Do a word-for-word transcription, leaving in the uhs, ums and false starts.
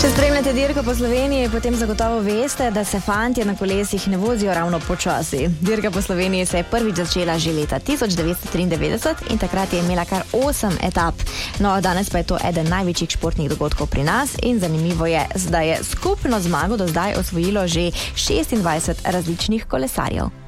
Če spremljate dirko po Sloveniji, potem zagotovo veste, da se fantje na kolesih ne vozijo ravno počasi. Dirka po Sloveniji se je prvič začela že leta tisoč devetsto triindevetdeset in takrat je imela kar osem etap. No, danes pa je to eden največjih športnih dogodkov pri nas in zanimivo je, da je skupno zmago do zdaj osvojilo že šestindvajset različnih kolesarjev.